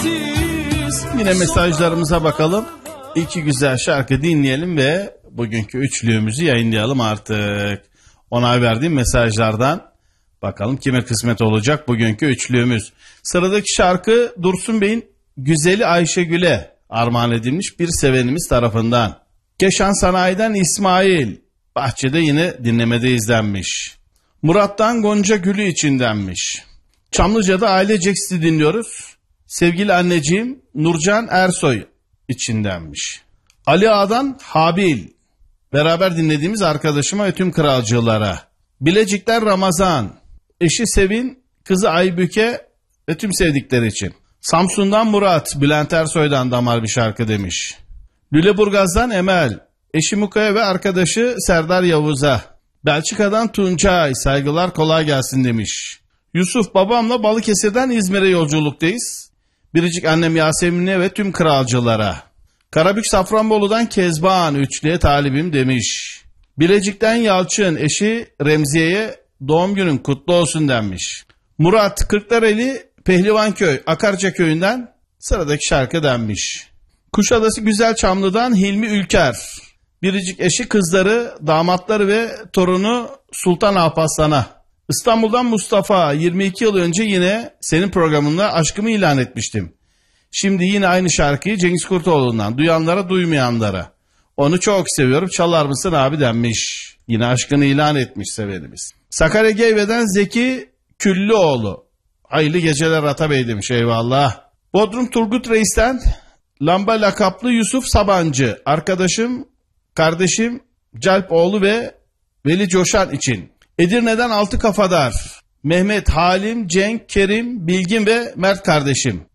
Yine mesajlarımıza bakalım. İki güzel şarkı dinleyelim ve bugünkü üçlüğümüzü yayınlayalım artık. Onay verdiğim mesajlardan bakalım kime kısmet olacak bugünkü üçlüğümüz. Sıradaki şarkı Dursun Bey'in Güzeli Ayşegül'e armağan edilmiş bir sevenimiz tarafından. Keşan Sanayi'den İsmail, bahçede yine dinlemede izlenmiş. Murat'tan Gonca Gülü içindenmiş. Çamlıca'da ailecek sizi dinliyoruz. Sevgili anneciğim Nurcan Ersoy içindenmiş. Ali Ağa'dan Habil, beraber dinlediğimiz arkadaşıma ve tüm kralcılara. Bilecikler Ramazan, eşi Sevin, kızı Aybüke ve tüm sevdikleri için. Samsun'dan Murat, Bülent Ersoy'dan damar bir şarkı demiş. Lüleburgaz'dan Emel, eşi Mukaya ve arkadaşı Serdar Yavuz'a. Belçika'dan Tuncay, saygılar kolay gelsin demiş. Yusuf, babamla Balıkesir'den İzmir'e yolculuktayız. Biricik annem Yasemin'e ve tüm kralcılara. Karabük Safranbolu'dan Kezban, üçlüye talibim demiş. Bilecik'ten Yalçın, eşi Remziye'ye doğum günün kutlu olsun denmiş. Murat, Kırklareli Pehlivanköy Akarca köyünden sıradaki şarkı denmiş. Kuşadası Güzelçamlı'dan Hilmi Ülker, biricik eşi, kızları, damatları ve torunu Sultan Alparslan'a. İstanbul'dan Mustafa, 22 yıl önce yine senin programında aşkımı ilan etmiştim. Şimdi yine aynı şarkıyı Cengiz Kurtoğlu'ndan, duyanlara duymayanlara. Onu çok seviyorum, çalar mısın abi denmiş. Yine aşkını ilan etmiş sevenimiz. Sakarya Geyve'den Zeki Küllüoğlu, hayırlı geceler Atabey demiş, eyvallah. Bodrum Turgut Reis'ten Lamba lakaplı Yusuf Sabancı, arkadaşım, kardeşim Calpoğlu ve Veli Coşan için. Edirne'den Altı Kafadar, Mehmet, Halim, Cenk, Kerim, Bilgin ve Mert kardeşim.